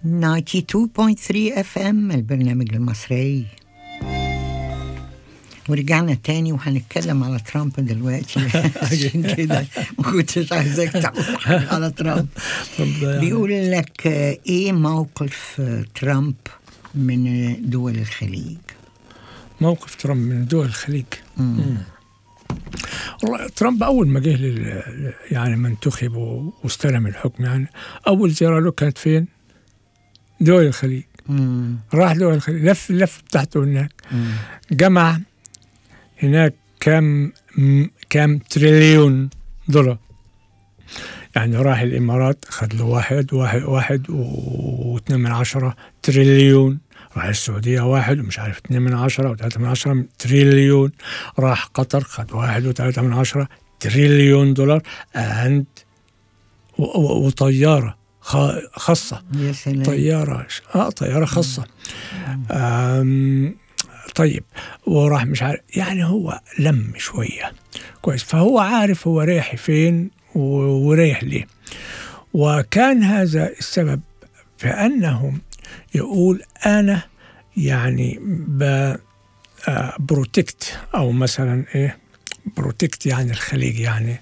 92.3 FM البرنامج المصري. ورجعنا تاني وهنتكلم على ترامب دلوقتي. عشان كده ما كنتش عايزاك تقول على ترامب. بيقول لك ايه موقف ترامب من دول الخليج؟ موقف ترامب من دول الخليج. والله ترامب أول ما جه يعني ما انتخب واستلم الحكم، يعني أول زيارة له كانت فين؟ دول الخليج. راح دول الخليج، لف بتاعته هناك. جمع هناك كم تريليون دولار. يعني راح الإمارات خد له 1.2 تريليون. راح السعودية 1 ومش عارف 2 أو 3 تريليون. راح قطر خد 1.3 تريليون دولار. وطيارة خاصة. طيارة خاصة. طيب، وراح مش عارف، يعني هو لم شوية كويس، فهو عارف هو رايح فين ورايح ليه. وكان هذا السبب في أنهم يقول أنا يعني بروتكت، أو مثلا إيه بروتكت، يعني الخليج، يعني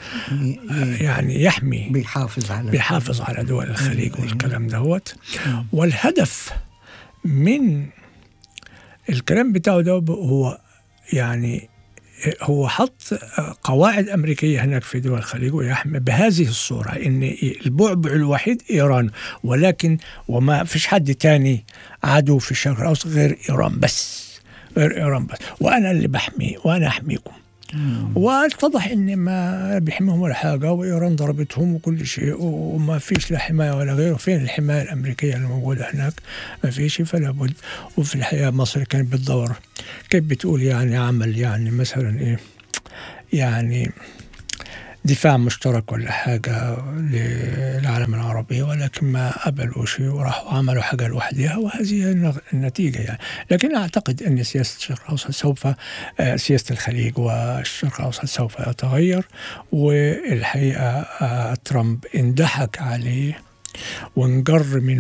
يحمي، بيحافظ على دول الخليج والكلام دوت. والهدف من الكلام بتاعه ده هو يعني هو حط قواعد أمريكية هناك في دول الخليج، ويحمي بهذه الصورة إن البعبع الوحيد إيران، ولكن وما فيش حد تاني عدو في الشرق الأوسط غير إيران بس، وأنا اللي بحمي وأنا أحميكم. واتضح إن ما بيحميهم ولا حاجة، وإيران ضربتهم وكل شيء، وما فيش لا حماية ولا غيره. فين الحماية الأمريكية الموجودة هناك؟ ما فيش، فلا بد. وفي الحقيقة مصر كانت بتدور، كيف بتقول يعني عمل يعني مثلا إيه، يعني دفاع مشترك ولا حاجة للعالم العربي، ولكن ما قبلوا شيء وراحوا عملوا حاجة لوحدها، وهذه النتيجة يعني. لكن أعتقد أن سياسة الشرق الأوسط سياسة الخليج والشرق الأوسط سوف يتغير. والحقيقة ترامب اندحك عليه وانجر من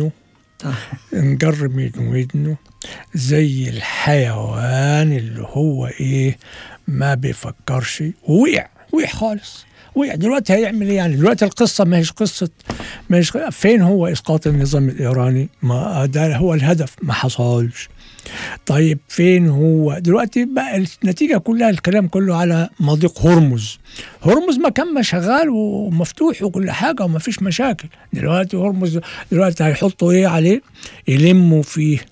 ودنه زي الحيوان اللي هو إيه ما بيفكرش، ووقع خالص. دلوقتي هيعمل ايه يعني؟ دلوقتي القصه ما هيش قصه، فين هو اسقاط النظام الايراني؟ ما ده هو الهدف، ما حصلش. طيب فين هو دلوقتي بقى؟ النتيجه كلها، الكلام كله على مضيق هرمز ما كان شغال ومفتوح وكل حاجه وما فيش مشاكل. دلوقتي هرمز دلوقتي هيحطوا ايه عليه؟ يلموا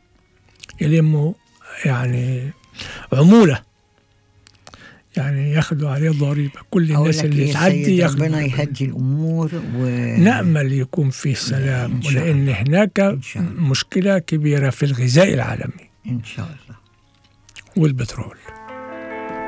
يعني عموله، يعني ياخدوا عليه ضريبة. كل الناس اللي تعدي ربنا يهدي الأمور نأمل يكون فيه سلام، ولأن هناك مشكلة كبيرة في الغذاء العالمي إن شاء الله والبترول.